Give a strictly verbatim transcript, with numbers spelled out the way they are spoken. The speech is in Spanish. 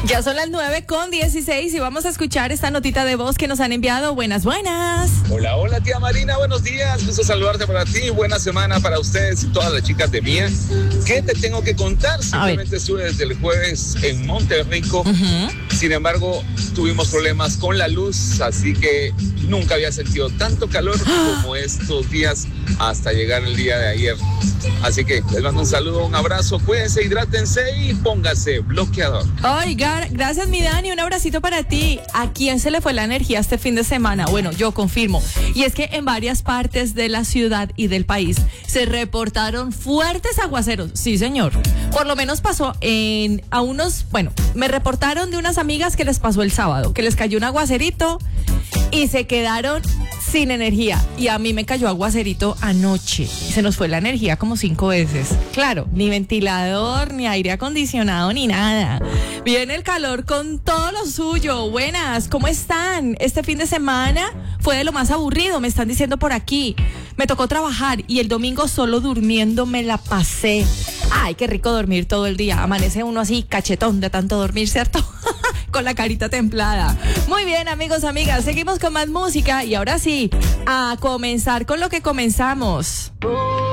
Ya son las nueve con dieciséis y vamos a escuchar esta notita de voz que nos han enviado. Buenas, buenas. Hola, hola tía Marina, buenos días. Gusto saludarte para ti. Buena semana para ustedes y todas las chicas de Mía. ¿Qué te tengo que contar? Simplemente estuve desde el jueves en Monterrico. Uh-huh. Sin embargo, tuvimos problemas con la luz, así que nunca había sentido tanto calor como estos días hasta llegar el día de ayer. Así que les mando un saludo, un abrazo, cuídense, hidrátense y póngase bloqueador. Oiga, gracias mi Dani, un abracito para ti. ¿A quién se le fue la energía este fin de semana? Bueno, yo confirmo. Y es que en varias partes de la ciudad y del país se reportaron fuertes aguaceros. Sí, señor. Por lo menos pasó en a unos, bueno, me reportaron de unas amigas que les pasó el sábado, que les cayó un aguacerito y se quedaron sin energía. Y a mí me cayó aguacerito anoche. Se nos fue la energía como cinco veces. Claro, ni ventilador, ni aire acondicionado, ni nada. Viene el calor con todo lo suyo. Buenas, ¿cómo están? Este fin de semana fue de lo más aburrido, me están diciendo por aquí. Me tocó trabajar y el domingo solo durmiendo me la pasé. Ay, qué rico dormir todo el día. Amanece uno así cachetón de tanto dormir, ¿cierto? Con la carita templada. Muy bien, amigos, amigas, seguimos con más música y ahora sí, a comenzar con lo que comenzamos.